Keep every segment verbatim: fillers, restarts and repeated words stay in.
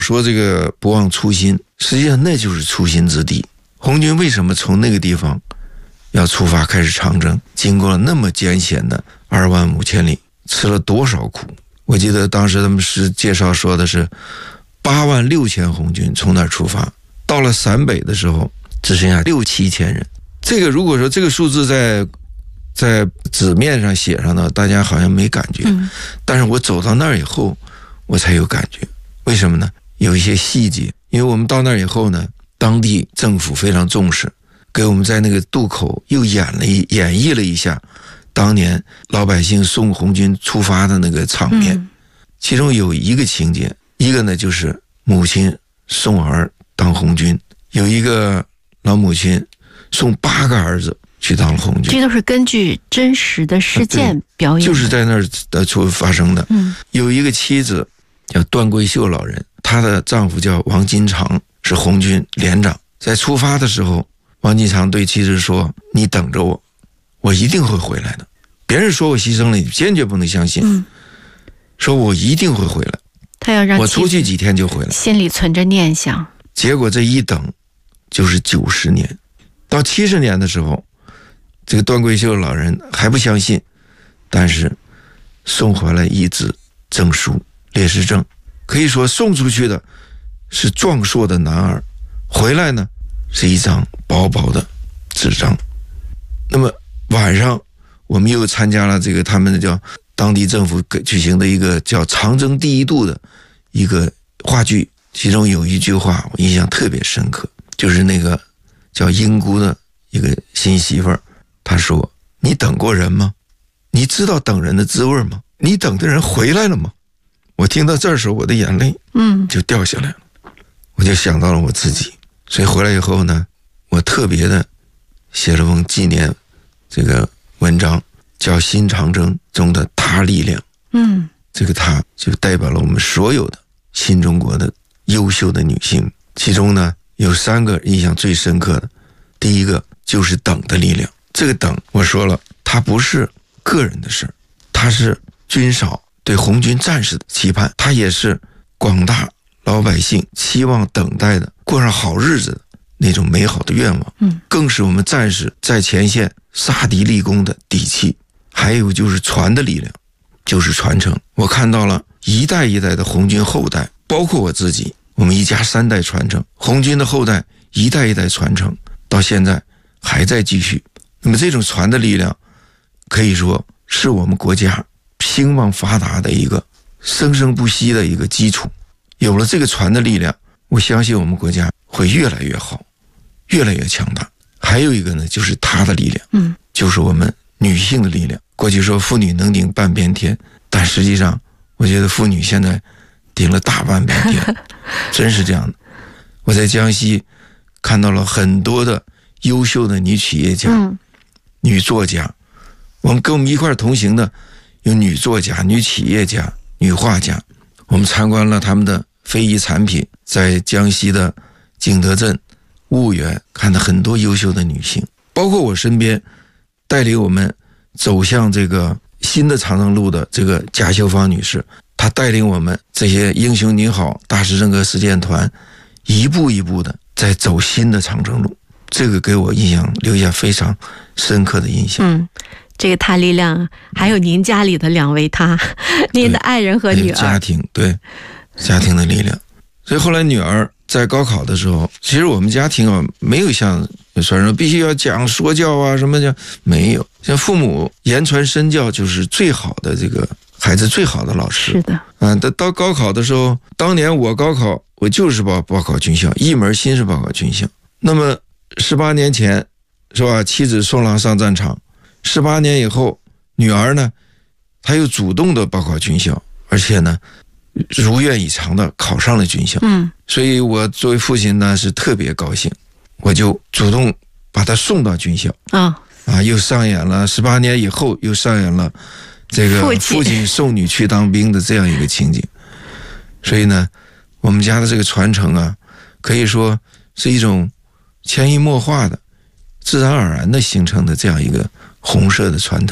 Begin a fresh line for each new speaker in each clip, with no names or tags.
说这个不忘初心，实际上那就是初心之地。红军为什么从那个地方要出发开始长征，经过了那么艰险的二万五千里，吃了多少苦。我记得当时他们是介绍说的是八万六千红军从那儿出发，到了陕北的时候只剩下六七千人。这个如果说这个数字在在纸面上写上呢，大家好像没感觉，嗯、但是我走到那儿以后我才有感觉。为什么呢？有一些细节，因为我们到那儿以后呢，当地政府非常重视，给我们在那个渡口又演了一演绎了一下当年老百姓送红军出发的那个场面。嗯、其中有一个情节，一个呢就是母亲送儿当红军，有一个老母亲送八个儿子去当了红军，
这都是根据真实的事件表演的，
就是在那儿的出发生的。嗯，有一个妻子叫段桂秀老人，她的丈夫叫王金长，是红军连长。在出发的时候，王金长对妻子说：“你等着我，我一定会回来的。别人说我牺牲了，你坚决不能相信。嗯、说我一定会回来。
他要让
我出去几天就回来，
心里存着念想。
结果这一等就是九十年，到七十年的时候。”这个段桂秀老人还不相信，但是送回来一纸证书，烈士证，可以说送出去的是壮硕的男儿，回来呢是一张薄薄的纸张。那么晚上我们又参加了这个他们的叫当地政府举行的一个叫长征第一渡的一个话剧，其中有一句话我印象特别深刻，就是那个叫英姑的一个新媳妇儿，他说：“你等过人吗？你知道等人的滋味吗？你等的人回来了吗？”我听到这儿时候，我的眼泪嗯就掉下来了，嗯、我就想到了我自己。所以回来以后呢，我特别的写了封纪念这个文章，叫《新长征中的她力量》。嗯，这个她就代表了我们所有的新中国的优秀的女性，其中呢有三个印象最深刻的，第一个就是等的力量。这个等我说了，它不是个人的事，它是军嫂对红军战士的期盼，它也是广大老百姓期望等待的过上好日子的那种美好的愿望，嗯，更是我们战士在前线杀敌立功的底气。还有就是传的力量，就是传承。我看到了一代一代的红军后代，包括我自己，我们一家三代传承，红军的后代一代一代传承，到现在还在继续。那么这种传的力量，可以说是我们国家兴旺发达的一个生生不息的一个基础。有了这个传的力量，我相信我们国家会越来越好，越来越强大。还有一个呢，就是她的力量，嗯，就是我们女性的力量。过去说妇女能顶半边天，但实际上我觉得妇女现在顶了大半边天，真是这样的。我在江西看到了很多的优秀的女企业家、嗯、女作家，我们跟我们一块同行的有女作家、女企业家、女画家。我们参观了他们的非遗产品，在江西的景德镇、婺源看到很多优秀的女性，包括我身边带领我们走向这个新的长征路的这个贾秀芳女士，她带领我们这些英雄你好大师政课实践团一步一步的在走新的长征路，这个给我印象留下非常深刻的印象。嗯，
这个她力量还有您家里的两位她，您的爱人和女儿，
家庭，对，家庭的力量。所以后来女儿在高考的时候，其实我们家庭啊没有像说什么必须要讲说教啊什么的，没有。像父母言传身教就是最好的这个孩子最好的老师。
是的。
啊，到高考的时候，当年我高考我就是报报考军校，一门心是报考军校。那么十八年前是吧，妻子送郎上战场，十八年以后女儿呢她又主动的报考军校，而且呢如愿以偿的考上了军校。嗯，所以我作为父亲呢是特别高兴，我就主动把他送到军校。啊、哦、啊，又上演了十八年以后又上演了这个父亲送女去当兵的这样一个情景。所以呢我们家的这个传承啊，可以说是一种潜移默化的自然而然的形成的这样一个红色的传承。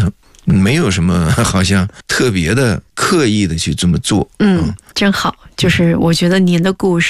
没有什么好像特别的刻意的去这么做。
嗯，真好，就是我觉得您的故事